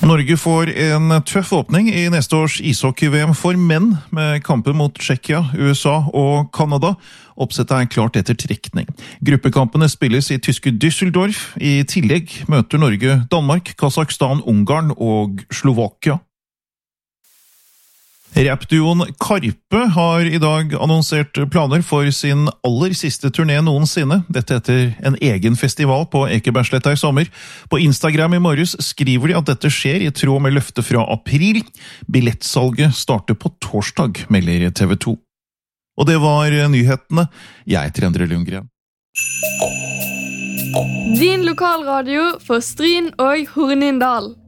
Norge får en tøff åpning i neste års ishockey-VM for menn, med kampen mot Tsjekkia, USA og Kanada. Oppsettet klart etter trekning. Gruppekampene spilles i tyske Düsseldorf. I tillegg møter Norge Danmark, Kazakhstan, Ungarn og Slovakia. Rapduoen Karpe har i dag annonsert planer for sin aller siste turné noensinne. Dette etter en egen festival på Ekebergsletta i sommer. På Instagram i morges skriver de at dette skjer i tråd med løftet fra april. Billettsalget starter på torsdag, melder TV 2. Og det var nyhetene. Jeg heter Endre Lundgren. Din lokalradio for Stryn og Hornindal.